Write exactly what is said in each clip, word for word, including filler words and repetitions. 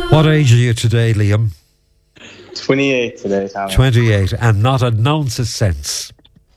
What age are you today, Liam? twenty-eight today, Tommy. twenty-eight, and not an ounce of sense.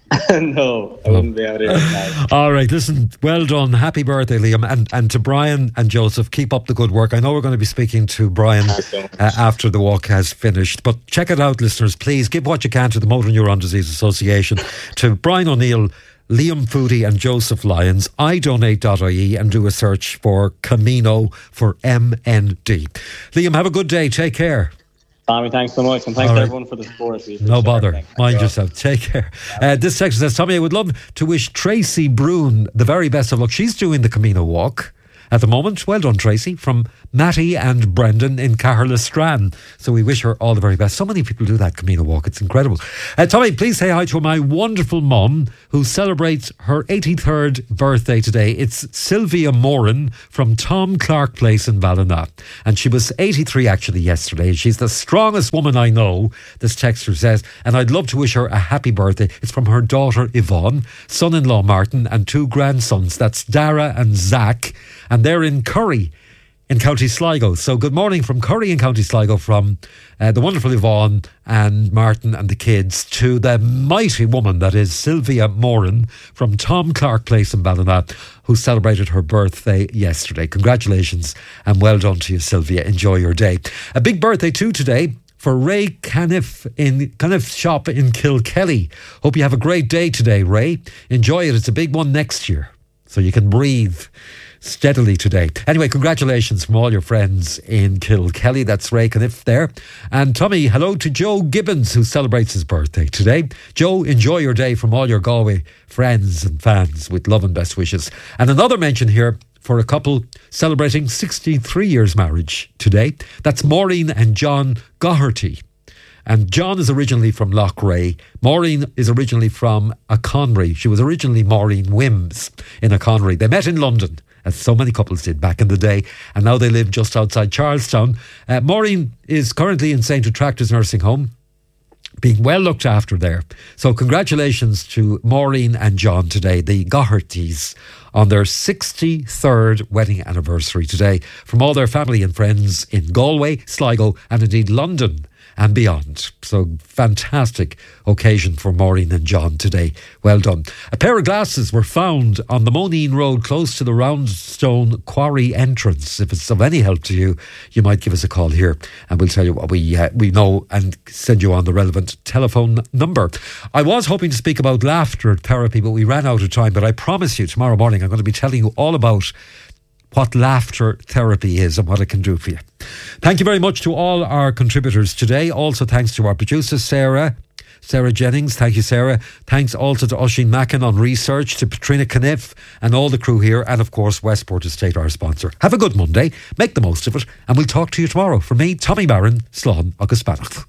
No, I wouldn't be out here now. All right, listen, well done. Happy birthday, Liam. And and to Brian and Joseph, keep up the good work. I know we're going to be speaking to Brian uh, after the walk has finished. But check it out, listeners. Please give what you can to the Motor Neuron Disease Association, to Brian O'Neill, Liam Foodie and Joseph Lyons, i donate dot I E, and do a search for Camino for M N D. Liam, have a good day. Take care. Tommy, thanks so much, and thanks All to right. everyone for the support. No bother. Mind yourself. Take care. Uh, this section says, Tommy, I would love to wish Tracy Brune the very best of luck. She's doing the Camino walk at the moment. Well done, Tracy. From Matty and Brendan in Caherlistran. So we wish her all the very best. So many people do that Camino walk. It's incredible. Uh, Tommy, please say hi to my wonderful mum who celebrates her eighty-third birthday today. It's Sylvia Moran from Tom Clark Place in Ballina. And she was eighty-three actually yesterday. She's the strongest woman I know, this texter says. And I'd love to wish her a happy birthday. It's from her daughter Yvonne, son-in-law Martin, and two grandsons. That's Dara and Zach. And they're in Curry in County Sligo. So good morning from Curry in County Sligo, from uh, the wonderful Yvonne and Martin and the kids, to the mighty woman that is Sylvia Moran from Tom Clark Place in Ballina, who celebrated her birthday yesterday. Congratulations and well done to you, Sylvia. Enjoy your day. A big birthday too today for Ray Caniff in Caniff shop in Kilkelly. Hope you have a great day today, Ray. Enjoy it. It's a big one next year, so you can breathe steadily today. Anyway, congratulations from all your friends in Kilkelly. That's Ray Caniff there. And Tommy, hello to Joe Gibbons, who celebrates his birthday today. Joe, enjoy your day from all your Galway friends and fans with love and best wishes. And another mention here for a couple celebrating sixty-three years marriage today. That's Maureen and John Goherty. And John is originally from Loughrea. Maureen is originally from Aconry. She was originally Maureen Wims in Aconry. They met in London, as so many couples did back in the day, and now they live just outside Charlestown. Uh, Maureen is currently in Saint Retractor's nursing home, being well looked after there. So congratulations to Maureen and John today, the Gohertys, on their sixty-third wedding anniversary today, from all their family and friends in Galway, Sligo, and indeed London and beyond. So fantastic occasion for Maureen and John today. Well done. A pair of glasses were found on the Moneen Road close to the Roundstone Quarry entrance. If it's of any help to you, you might give us a call here and we'll tell you what we uh, we know and send you on the relevant telephone number. I was hoping to speak about laughter therapy, but we ran out of time. But I promise you, tomorrow morning I'm going to be telling you all about what laughter therapy is and what it can do for you. Thank you very much to all our contributors today. Also thanks to our producer, Sarah, Sarah Jennings. Thank you, Sarah. Thanks also to Oisin Mackin on research, to Patrina Caniff and all the crew here, and of course Westport Estate, our sponsor. Have a good Monday, make the most of it, and we'll talk to you tomorrow. From me, Tommy Barron, Slán agus Spannach.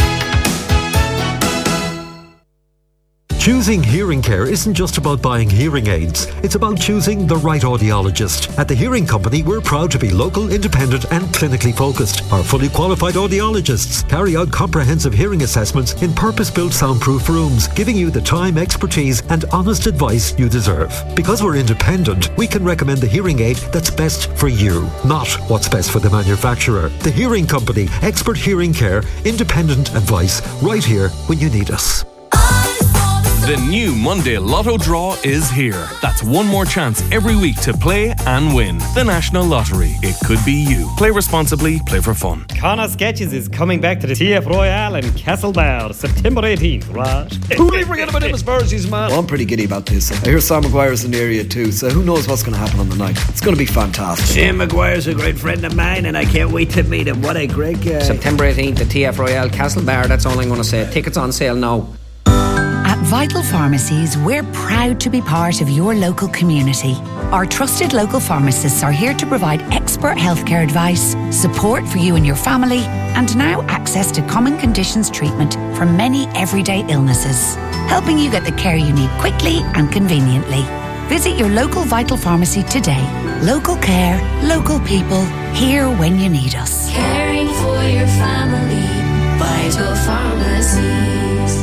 Choosing hearing care isn't just about buying hearing aids. It's about choosing the right audiologist. At the Hearing Company, we're proud to be local, independent and clinically focused. Our fully qualified audiologists carry out comprehensive hearing assessments in purpose-built soundproof rooms, giving you the time, expertise and honest advice you deserve. Because we're independent, we can recommend the hearing aid that's best for you, not what's best for the manufacturer. The Hearing Company, expert hearing care, independent advice, right here when you need us. The new Monday Lotto draw is here. That's one more chance every week to play and win. The National Lottery. It could be you. Play responsibly, play for fun. Connor Sketches is coming back to the T F Royale in Castlebar, September eighteenth, right? Who did we forget about him as far as he's man? Well, I'm pretty giddy about this. I hear Sam Maguire's in the area too, so who knows what's going to happen on the night. It's going to be fantastic. Sam Maguire's a great friend of mine and I can't wait to meet him. What a great guy. September eighteenth at T F Royale, Castlebar. That's all I'm going to say. Tickets on sale now. At Vital Pharmacies, we're proud to be part of your local community. Our trusted local pharmacists are here to provide expert healthcare advice, support for you and your family, and now access to common conditions treatment for many everyday illnesses, helping you get the care you need quickly and conveniently. Visit your local Vital Pharmacy today. Local care, local people, here when you need us. Caring for your family, Vital Pharmacies.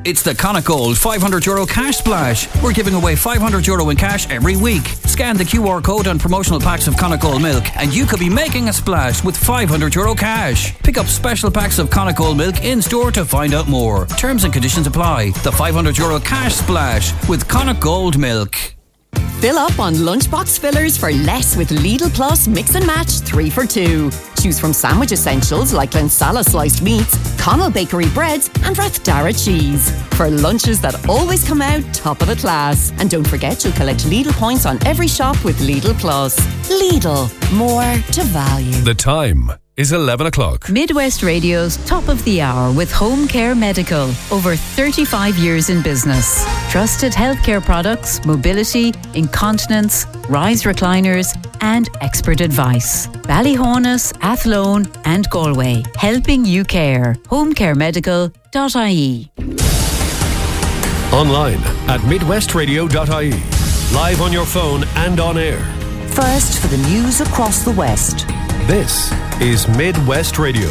It's the Connacht Gold five hundred euro cash splash. We're giving away five hundred euro in cash every week. Scan the Q R code on promotional packs of Connacht Gold milk and you could be making a splash with five hundred euro cash. Pick up special packs of Connacht Gold milk in store to find out more. Terms and conditions apply. The five hundred euro cash splash with Connacht Gold milk. Fill up on lunchbox fillers for less with Lidl Plus Mix and Match three for two. Choose from sandwich essentials like Glensala sliced meats, Connell Bakery breads and Rathdara cheese. For lunches that always come out top of the class. And don't forget you'll collect Lidl points on every shop with Lidl Plus. Lidl, more to value. The time is eleven o'clock. Midwest Radio's Top of the Hour with Home Care Medical. Over thirty-five years in business. Trusted healthcare products, mobility, incontinence, rise recliners and expert advice. Ballyhonus, Athlone and Galway. Helping you care. home care medical dot I E. Online at midwest radio dot I E. Live on your phone and on air. First for the news across the West. This is Midwest Radio.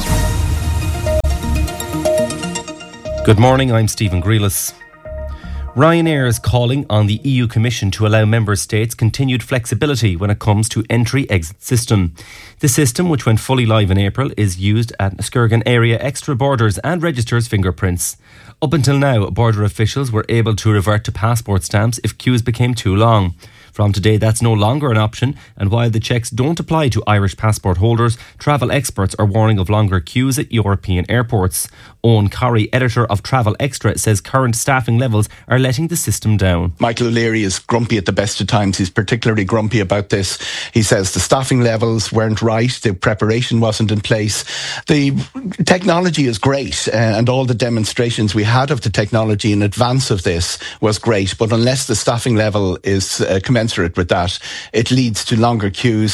Good morning, I'm Stephen Grealis. Ryanair is calling on the E U Commission to allow member states continued flexibility when it comes to entry-exit system. The system, which went fully live in April, is used at Skirgan area extra borders and registers fingerprints. Up until now, border officials were able to revert to passport stamps if queues became too long. From today, that's no longer an option, and while the checks don't apply to Irish passport holders, travel experts are warning of longer queues at European airports. Owen Corrie, editor of Travel Extra, says current staffing levels are letting the system down. Michael O'Leary is grumpy at the best of times. He's particularly grumpy about this. He says the staffing levels weren't right, the preparation wasn't in place. The technology is great, uh, and all the demonstrations we had of the technology in advance of this was great, but unless the staffing level is uh, commensurate with that, it leads to longer queues.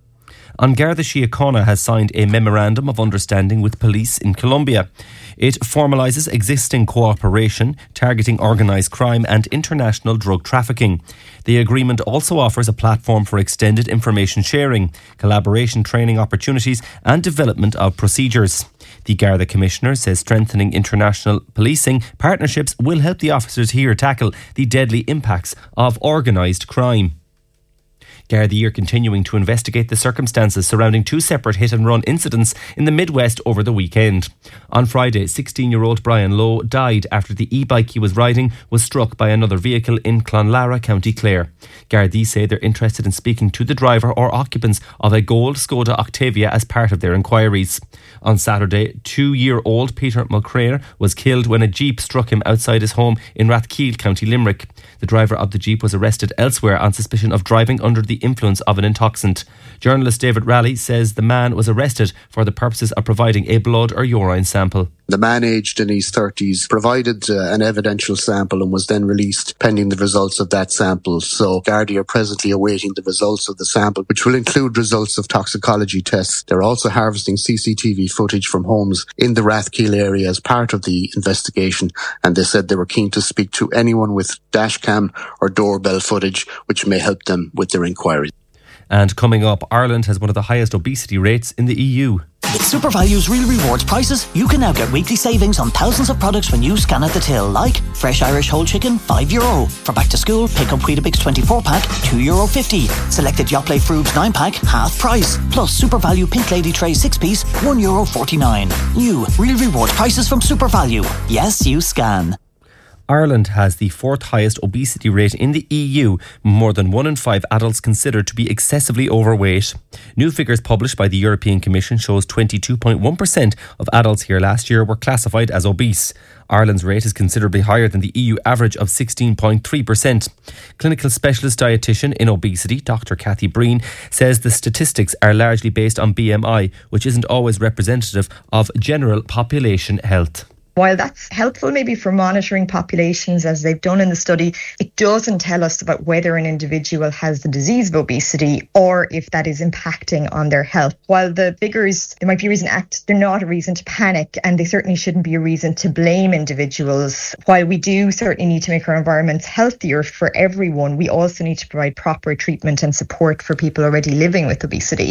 An Garda Síochána has signed a memorandum of understanding with police in Colombia. It formalises existing cooperation targeting organised crime and international drug trafficking. The agreement also offers a platform for extended information sharing, collaboration training opportunities and development of procedures. The Garda Commissioner says strengthening international policing partnerships will help the officers here tackle the deadly impacts of organised crime. Gardaí are continuing to investigate the circumstances surrounding two separate hit-and-run incidents in the Midwest over the weekend. On Friday, sixteen-year-old Brian Lowe died after the e-bike he was riding was struck by another vehicle in Clonlara, County Clare. Gardaí say they're interested in speaking to the driver or occupants of a gold Skoda Octavia as part of their inquiries. On Saturday, two-year-old Peter Mulcrair was killed when a Jeep struck him outside his home in Rathkeil, County Limerick. The driver of the Jeep was arrested elsewhere on suspicion of driving under the influence of an intoxicant. Journalist David Raleigh says the man was arrested for the purposes of providing a blood or urine sample. The man, aged in his thirties, provided uh, an evidential sample and was then released pending the results of that sample. So Gardaí are presently awaiting the results of the sample, which will include results of toxicology tests. They're also harvesting C C T V footage from homes in the Rathkeil area as part of the investigation, and they said they were keen to speak to anyone with dashcam or doorbell footage which may help them with their inquiry. And coming up, Ireland has one of the highest obesity rates in the E U. With SuperValue's Real Rewards prices, you can now get weekly savings on thousands of products when you scan at the till, like fresh Irish whole chicken, five euro. For back to school, pick up Weetabix twenty-four pack, two euro fifty. Selected Yoplait Frubes nine pack, half price. Plus SuperValue Pink Lady Tray six piece, one euro forty-nine. New Real Rewards prices from SuperValue. Yes, you scan. Ireland has the fourth highest obesity rate in the E U, more than one in five adults considered to be excessively overweight. New figures published by the European Commission shows twenty-two point one percent of adults here last year were classified as obese. Ireland's rate is considerably higher than the E U average of sixteen point three percent. Clinical specialist dietitian in obesity, Doctor Cathy Breen, says the statistics are largely based on B M I, which isn't always representative of general population health. While that's helpful maybe for monitoring populations as they've done in the study, it doesn't tell us about whether an individual has the disease of obesity or if that is impacting on their health. While the figures, there might be a reason to act, they're not a reason to panic, and they certainly shouldn't be a reason to blame individuals. While we do certainly need to make our environments healthier for everyone, we also need to provide proper treatment and support for people already living with obesity.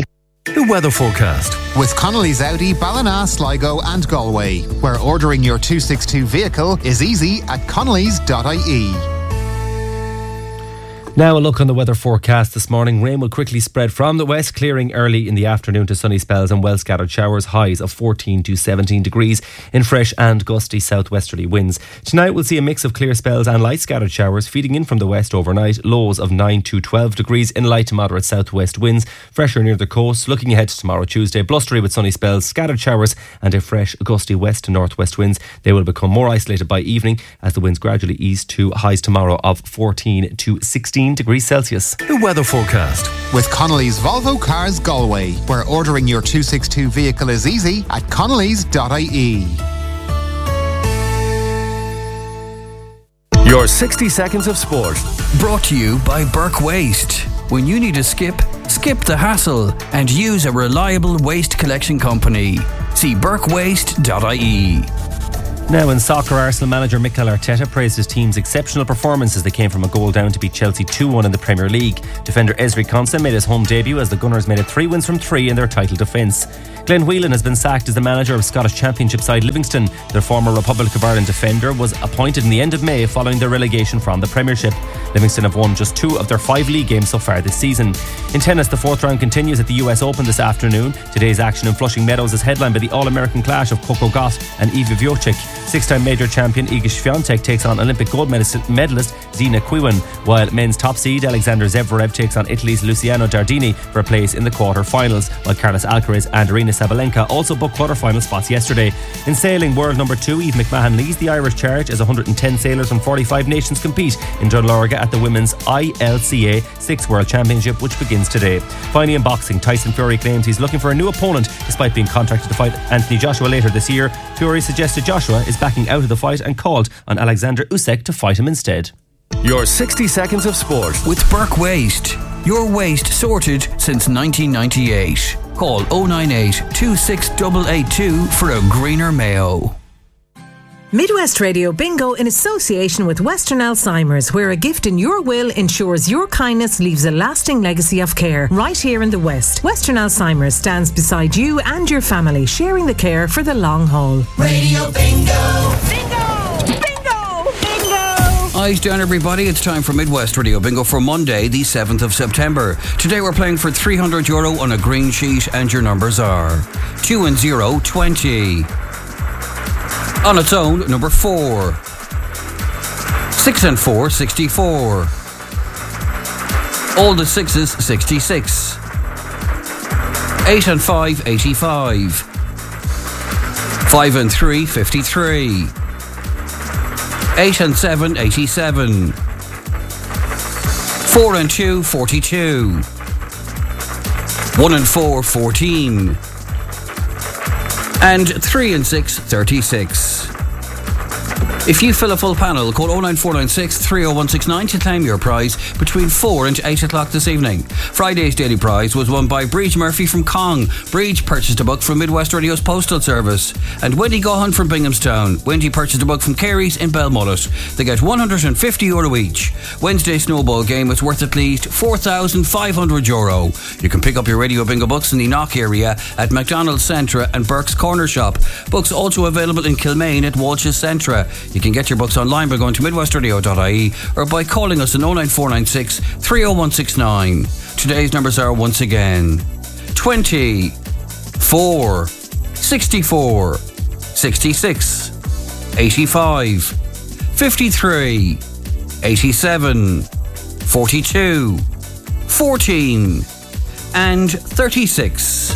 The weather forecast. With Connolly's Audi, Ballina, Sligo and Galway, where ordering your two sixty-two vehicle is easy at connellys dot I E. Now a look on the weather forecast this morning. Rain will quickly spread from the west, clearing early in the afternoon to sunny spells and well scattered showers. Highs of fourteen to seventeen degrees in fresh and gusty southwesterly winds. Tonight we'll see a mix of clear spells and light scattered showers feeding in from the west overnight. Lows of nine to twelve degrees in light to moderate southwest winds. Fresher near the coast. Looking ahead to tomorrow Tuesday, blustery with sunny spells, scattered showers and a fresh gusty west to northwest winds. They will become more isolated by evening as the winds gradually ease to highs tomorrow of fourteen to sixteen degrees Celsius. The weather forecast. With Connolly's Volvo Cars Galway, where ordering your two sixty-two vehicle is easy at connellys dot I E. Your sixty seconds of sport. Brought to you by Burke Waste. When you need a skip, skip the hassle and use a reliable waste collection company. See burke waste dot I E. Now in soccer, Arsenal manager Mikel Arteta praised his team's exceptional performance as they came from a goal down to beat Chelsea two one in the Premier League. Defender Ezri Konsa made his home debut as the Gunners made it three wins from three in their title defence. Glenn Whelan has been sacked as the manager of Scottish Championship side Livingston. Their former Republic of Ireland defender was appointed in the end of May following their relegation from the Premiership. Livingston have won just two of their five league games so far this season. In tennis, the fourth round continues at the U S Open this afternoon. Today's action in Flushing Meadows is headlined by the All-American clash of Coco Gauff and Iva Swiatek. Six-time major champion Iga Swiatek takes on Olympic gold medalist Zina Quiwan, while men's top seed Alexander Zverev takes on Italy's Luciano Dardini for a place in the quarter-finals, while Carlos Alcaraz and Aryna Sabalenka also booked quarter-final spots yesterday. In sailing, world number two Eve McMahon leads the Irish charge as one hundred ten sailors from forty-five nations compete in Dundalorga at the Women's I L C A Six World Championship, which begins today. Finally, in boxing, Tyson Fury claims he's looking for a new opponent despite being contracted to fight Anthony Joshua later this year. Fury suggested Joshua is backing out of the fight and called on Alexander Usyk to fight him instead. Your sixty seconds of sport with Burke Waste. Your waste sorted since nineteen ninety-eight. Call oh nine eight, two six eight eight two for a greener Mayo. Midwest Radio Bingo in association with Western Alzheimer's, where a gift in your will ensures your kindness leaves a lasting legacy of care right here in the West. Western Alzheimer's stands beside you and your family, sharing the care for the long haul. Radio Bingo! Bingo! Bingo! Bingo! Eyes down, everybody. It's time for Midwest Radio Bingo for Monday, the seventh of September. Today we're playing for three hundred euro on a green sheet, and your numbers are two and zero, twenty. On its own, number four. Six and four, sixty-four. All the sixes, sixty-six. Eight and five, eighty-five. Five and three, fifty-three. Eight and seven, eighty-seven. Four and two, forty-two. One and four, fourteen. And three and six, thirty-six. If you fill a full panel, call oh nine four nine six, three oh one six nine to claim your prize between four and eight o'clock this evening. Friday's daily prize was won by Breach Murphy from Cong. Breach purchased a book from Midwest Radio's Postal Service. And Wendy Gohan from Binghamstown. Wendy purchased a book from Carey's in Belmullet. They get one hundred fifty euro each. Wednesday's snowball game is worth at least four thousand five hundred euro. You can pick up your Radio Bingo books in the Knock area at McDonald's Centra and Burke's Corner Shop. Books also available in Kilmaine at Walsh's Centra. You can get your books online by going to midwest radio dot I E or by calling us on oh nine four nine six, three oh one six nine. Today's numbers are once again twenty, four, sixty-four, sixty-six, eighty-five, fifty-three, eighty-seven, forty-two, fourteen, and thirty-six.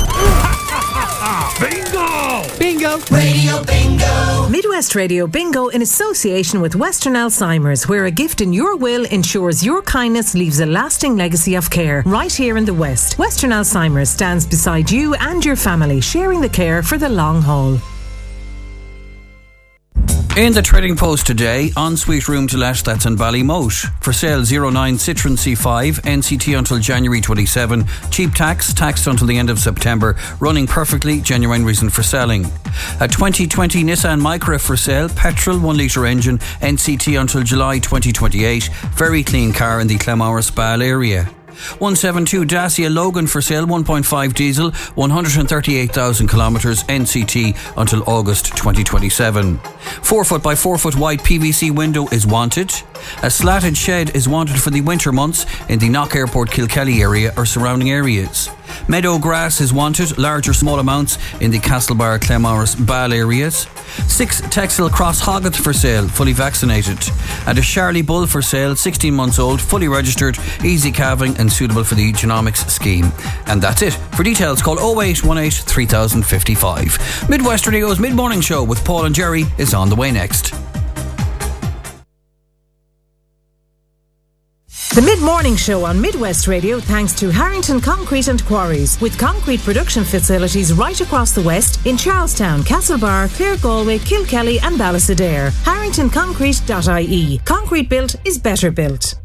Bingo! Bingo! Radio Bingo! Midwest Radio Bingo in association with Western Alzheimer's, where a gift in your will ensures your kindness leaves a lasting legacy of care right here in the West. Western Alzheimer's stands beside you and your family, sharing the care for the long haul. In the Trading Post today, ensuite room to let, that's in Ballymote. For sale, oh nine Citroen C five, N C T until January twenty-seventh. Cheap tax, taxed until the end of September. Running perfectly, genuine reason for selling. A twenty twenty Nissan Micra for sale, petrol, one litre engine, N C T until July twenty twenty-eight. Very clean car in the Clamora Spal area. one seventy-two Dacia Logan for sale, one point five diesel, one hundred thirty-eight thousand kilometres, N C T until August twenty twenty-seven. four foot by four foot wide P V C window is wanted. A slatted shed is wanted for the winter months in the Knock Airport Kilkelly area or surrounding areas. Meadow grass is wanted, large or small amounts in the Castlebar, Clemorris, Ball areas. Six Texel Cross Hoggett for sale, fully vaccinated. And a Charlie Bull for sale, sixteen months old, fully registered, easy calving and suitable for the genomics scheme. And that's it. For details, call oh eight one eight, three thousand fifty-five. Midwest Radio's Mid-Morning Show with Paul and Jerry is on the way next. The Mid-Morning Show on Midwest Radio thanks to Harrington Concrete and Quarries, with concrete production facilities right across the West in Charlestown, Castlebar, Clare Galway, Kilkelly and Ballysadare. harrington concrete dot I E. Concrete built is better built.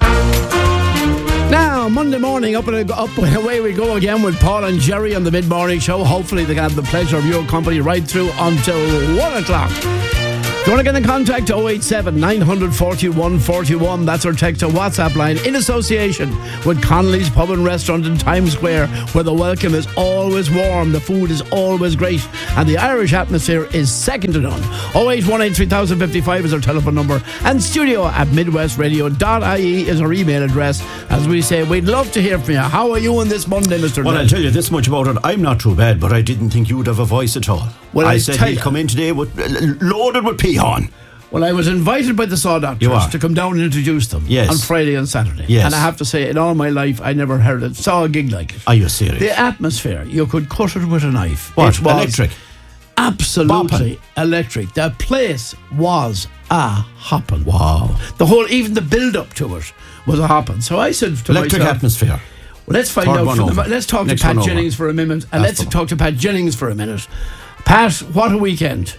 Now, Monday morning, up and up and away we go again with Paul and Jerry on the Mid-Morning Show. Hopefully they can have the pleasure of your company right through until one o'clock. If you want to get in contact, oh eight seven, nine four one, four one. That's our text or WhatsApp line in association with Connolly's Pub and Restaurant in Times Square, where the welcome is always warm, the food is always great, and the Irish atmosphere is second to none. oh eight one eight, three thousand fifty-five is our telephone number, and studio at midwest radio dot I E is our email address. As we say, we'd love to hear from you. How are you on this Monday, Mister Well, Nell? I'll tell you this much about it. I'm not too bad, but I didn't think you'd have a voice at all. Well, I, I said tell he'd you- come in today with loaded with pee on. Well, I was invited by the Saw You Doctors are. to come down and introduce them Yes. on Friday and Saturday. Yes. And I have to say, in all my life, I never heard it, saw a gig like it. Are you serious? The atmosphere, you could cut it with a knife. What? It was Electric? Absolutely Bopping. electric. The place was a hopping. Wow. The whole, even the build-up to it was a hopping. So I said to Electric myself, atmosphere. well, let's find Third out. one From the, over. let's talk Next to Pat one over. Jennings for a minute, and That's let's the one. talk to Pat Jennings for a minute. Pat, what a weekend!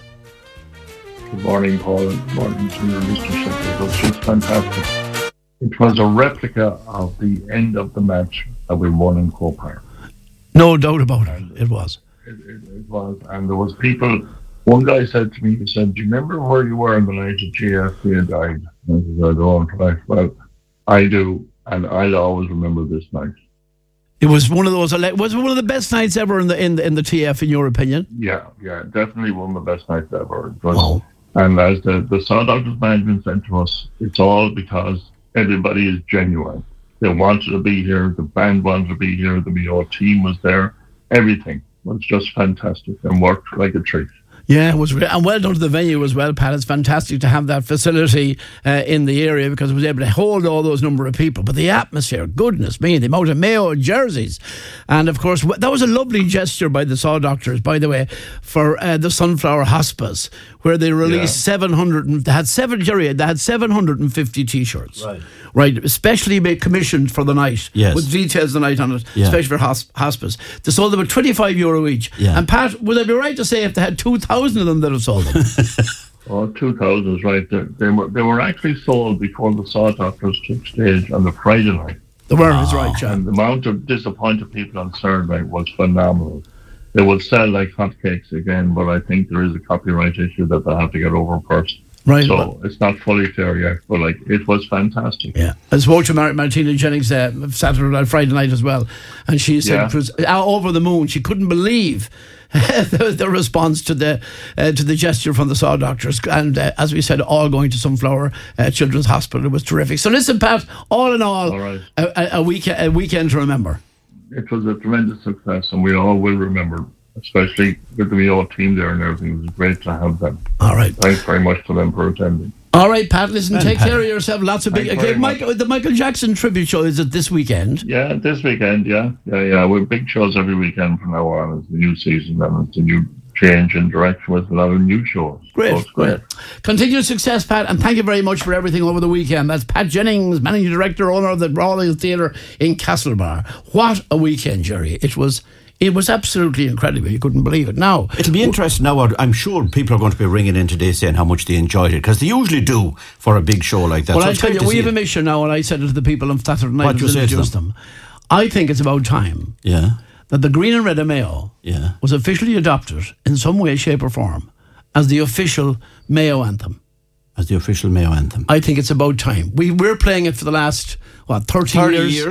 Good morning, Paul, and good morning to your listenership. It was just fantastic. It was a replica of the end of the match that we won in Croke Park. No doubt about it. It was. It, it, it was, and there was people. One guy said to me, he said, "Do you remember where you were on the night that G F C had died?" And I said, "I don't." Right. Well, I do, and I'll always remember this night. It was one of those. ele- Was it one of the best nights ever in the in the, in the T F, in your opinion? Yeah, yeah, definitely one of the best nights ever. It was, and as the, the Saw Doctors management said to us, it's all because everybody is genuine. They wanted to be here, the band wanted to be here, the Mayo team was there, everything was just fantastic and worked like a treat. Yeah, it was, re- and well done to the venue as well, Pat. It's fantastic to have that facility uh, in the area because it was able to hold all those number of people. But the atmosphere, goodness me, the amount of Mayo jerseys. And of course, w- that was a lovely gesture by the Saw Doctors, by the way, for uh, the Sunflower Hospice, where they released Yeah. seven hundred, and, they had seven, Jerry, they had seven hundred fifty t-shirts. Right. Right, especially made commissioned for the night. Yes. With details of the night on it, Yeah. especially for hosp- hospice. They sold them at twenty-five euro each. Yeah. And Pat, would I be right to say if they had two thousand of them that have sold them? Oh, two thousand is right. They, they were they were actually sold before the Saw Doctors took stage on the Friday night. The word is right, John. And the amount of disappointed people on Saturday night was phenomenal. They will sell like hotcakes again, but I think there is a copyright issue that they'll have to get over first. Right. So it's not fully clear yet, but like it was fantastic. Yeah. I spoke to Mar- Martina Jennings uh, Saturday night, Friday night as well, and she said Yeah. it was uh, over the moon. She couldn't believe the, the response to the uh, to the gesture from the Saw Doctors, and uh, as we said, all going to Sunflower uh, Children's Hospital. It was terrific. So listen, Pat, all in all, All right. a, a, a, week- a weekend to remember. It was a tremendous success, and we all will remember, especially with the Mayo team there and everything. It was great to have them. All right. Thanks very much to them for attending. All right, Pat, listen, Well, take Pat. care of yourself. Lots of big... Thanks Okay, very much. Michael, the Michael Jackson tribute show, is it this weekend? Yeah, this weekend, yeah. Yeah, yeah. We're big shows every weekend from now on. It's the new season and it's a new change in direction with a lot of new shows. Great, So it's great. Continued success, Pat, and thank you very much for everything over the weekend. That's Pat Jennings, Managing Director, owner of the Royal Theatre in Castlebar. What a weekend, Jerry. It was... It was absolutely incredible. You couldn't believe it. Now, It'll be interesting now. I'm sure people are going to be ringing in today saying how much they enjoyed it, because they usually do for a big show like that. well, So I it's tell great you, to we see have a it. mission now, and I said it to the people on Saturday night. What'd you as I say to introduced them? them. I think it's about time Yeah, that the Green and Red of Mayo yeah. was officially adopted in some way, shape, or form as the official Mayo anthem. As the official Mayo anthem. I think it's about time. We we're playing it for the last what thirty, thirty years. years.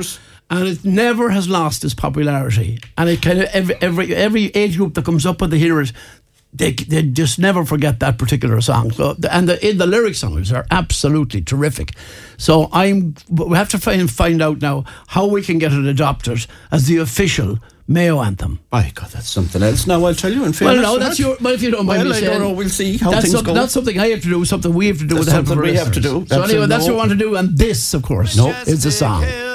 and it never has lost its popularity. And it kind of every every every age group that comes up and they hear it, they they just never forget that particular song. So, and the in the lyrics on it are absolutely terrific. So I'm we have to find find out now how we can get it adopted as the official Mayo anthem. My God, that's something else. Now I'll tell you in fairness. Well, no, that's your. Well, if you don't mind well, me I saying, don't know. We'll see how that's things some, go. That's something I have to do. Something we have to do That's with the help of something our we have to listeners. do. So That's anyway, a that's no. what we want to do. And this, of course, No. is a song.